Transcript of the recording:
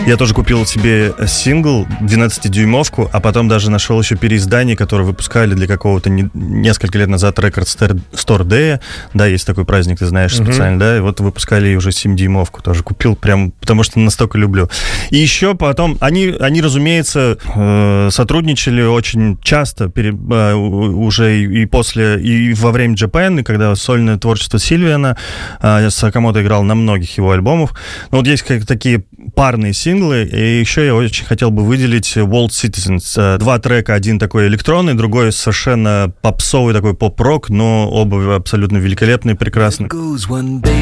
Я тоже купил себе сингл, 12-дюймовку, а потом даже нашел еще переиздание, которое выпускали для какого-то несколько лет назад Record Store Day. Да, есть такой праздник, ты знаешь, специально, да, и вот выпускали уже 7-дюймовку тоже. Купил прям, потому что настолько люблю. И еще потом, они разумеется, сотрудничали очень часто уже и после, и во время Japan, и когда сольное творчество Сильвиана, Сакамото играл на многих его альбомах. Но вот есть такие парные синглы, и еще я очень хотел бы выделить World Citizens. 2 трека, один такой электронный, другой совершенно попсовый такой поп-рок, но оба абсолютно великолепные, прекрасные.